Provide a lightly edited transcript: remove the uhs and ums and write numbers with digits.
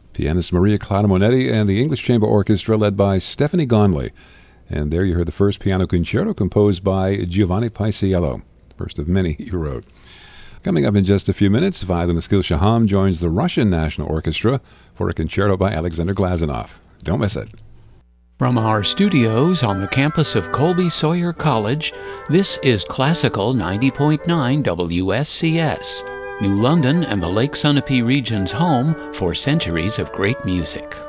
Pianist Maria Clara Monetti and the English Chamber Orchestra led by Stephanie Gonley. And there you heard the first piano concerto composed by Giovanni Paisiello, first of many he wrote. Coming up in just a few minutes, violinist Gil Shaham joins the Russian National Orchestra for a concerto by Alexander Glazunov. Don't miss it. From our studios on the campus of Colby Sawyer College, this is Classical 90.9 WSCS, New London and the Lake Sunapee region's home for centuries of great music.